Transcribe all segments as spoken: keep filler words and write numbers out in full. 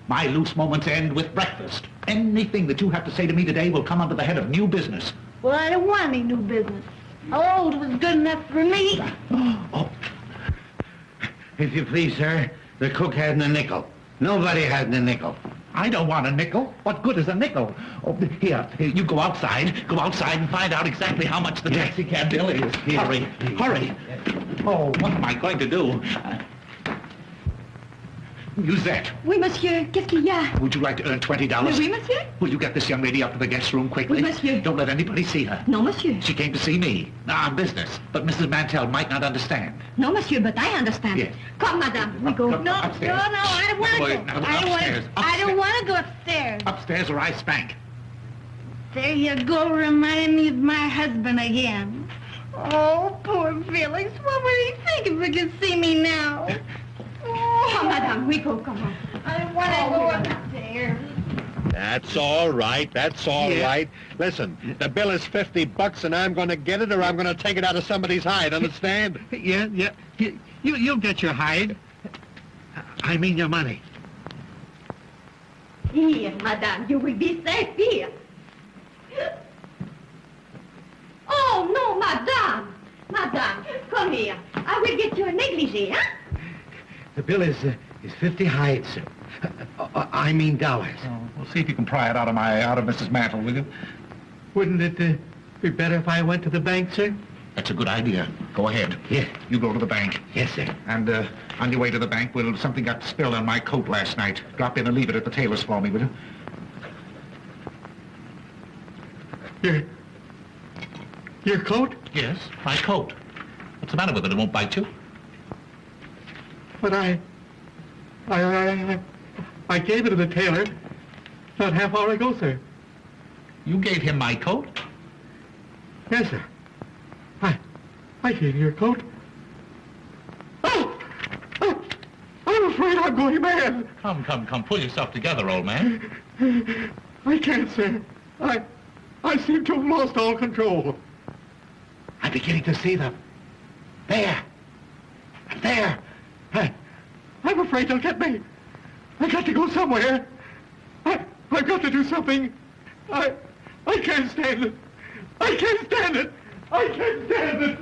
My loose moments end with breakfast. Anything that you have to say to me today will come under the head of new business. Well, I don't want any new business. Old was good enough for me. Oh. If you please, sir, the cook hadn't a nickel. Nobody hadn't a nickel. I don't want a nickel. What good is a nickel? Oh, here, here, you go outside. Go outside and find out exactly how much the taxi cab bill is. Here. Hurry, hurry. Oh, what am I going to do? Uh, Musette, Oui, monsieur. Qu'est-ce qu'il y a? would you like to earn twenty dollars? Oui, monsieur. Will you get this young lady up to the guest room quickly? Oui, monsieur. Don't let anybody see her. Non, monsieur. She came to see me. Now, on business. But Missus Mantell might not understand. No, monsieur, but I understand. Yes. Come, madame. We go. Come, no, upstairs. no, no, I don't want to Wait, go. no, I don't want upstairs, to. I don't upstairs. want to go upstairs. Upstairs or I spank. There you go, reminding me of my husband again. Oh, poor Felix. What would he think if he could see me now? Oh. Come, madame. We go. Come on. I don't want to Oh, go yeah. upstairs. That's all right, that's all Yeah. right. Listen, the bill is fifty bucks and I'm gonna get it or I'm gonna take it out of somebody's hide, understand? Yeah, yeah. You, you, you'll get your hide. I mean your money. Here, madame. You will be safe here. Oh, no, madame. Madame, come here. I will get you a negligee, huh? The bill is uh, is fifty hides, sir. Uh, uh, I mean dollars. Oh, we'll see if you can pry it out of my, out of Missus Mantle, will you? Wouldn't it uh, be better if I went to the bank, sir? That's a good idea. Go ahead. Yeah. You go to the bank. Yes, sir. And uh, on your way to the bank, well, something got spilled on my coat last night. Drop in and leave it at the tailor's for me, will you? Your, your coat? Yes, my coat. What's the matter with it? It won't bite you? But I, I, I, I, I gave it to the tailor not half hour ago, sir. You gave him my coat? Yes, sir. I, I gave you your coat. Oh! I, I'm afraid I'm going mad. Come, come, come. Pull yourself together, old man. I can't, sir. I, I seem to have lost all control. I'm beginning to see them. There. There. I, I'm afraid they'll get me. I got to go somewhere. I, I've got to do something. I, I can't stand it. I can't stand it. I can't stand it.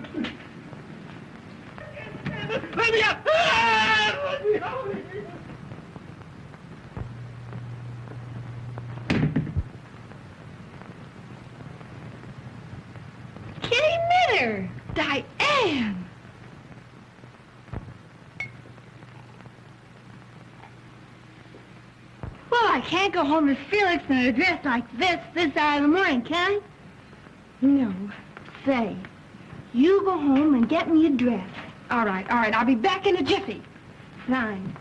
I can't stand it. Let me out. Ah, let me out. Kitty Miller. Diane. Well, I can't go home to Felix in a dress like this this hour of the morning, can I? No. Say, you go home and get me a dress. All right, all right. I'll be back in a jiffy. Fine.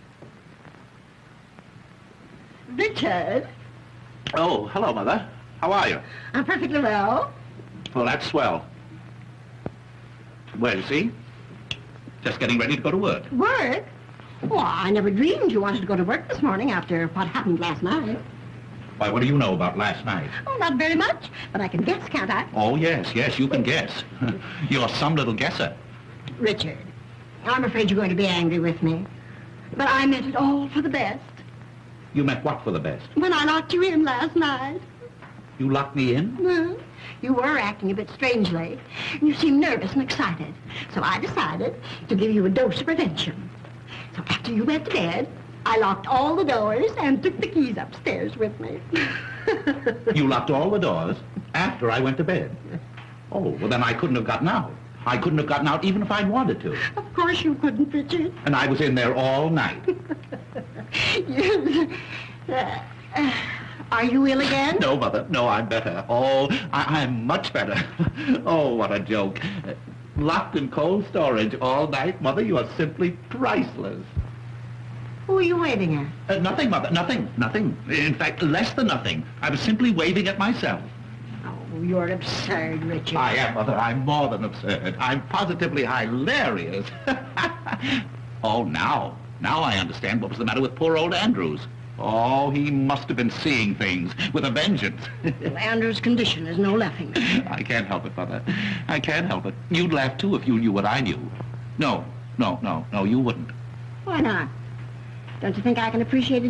Richard, Oh, hello, Mother. How are you? I'm perfectly well. Well, that's swell. Well, you see? Just getting ready to go to work. Work? Well, I never dreamed you wanted to go to work this morning after what happened last night. Why, what do you know about last night? Oh, not very much, but I can guess, can't I? Oh, yes, yes, you can guess. You're some little guesser. Richard, I'm afraid you're going to be angry with me. But I meant it all for the best. You meant what for the best? When I locked you in last night. You locked me in? Well, you were acting a bit strangely. You seemed nervous and excited. So I decided to give you a dose of prevention. So after you went to bed, I locked all the doors and took the keys upstairs with me. You locked all the doors after I went to bed? Oh, well, then I couldn't have gotten out. I couldn't have gotten out even if I'd wanted to. Of course you couldn't, Richard. And I was in there all night. Yes. Uh, uh, are you ill again? No, Mother, no, I'm better. Oh, I I'm much better. Oh, what a joke. Locked in cold storage all night, Mother, you are simply priceless. Who are you waving at? Uh, nothing, Mother, nothing, nothing. In fact, less than nothing. I was simply waving at myself. Oh, you're absurd, Richard. I am, Mother. I'm more than absurd. I'm positively hilarious. Oh, now, now I understand what was the matter with poor old Andrews. Oh, he must have been seeing things with a vengeance. Well, Andrew's condition is no laughing. I can't help it, Mother. I can't help it. You'd laugh, too, if you knew what I knew. No, no, no, no, you wouldn't. Why not? Don't you think I can appreciate it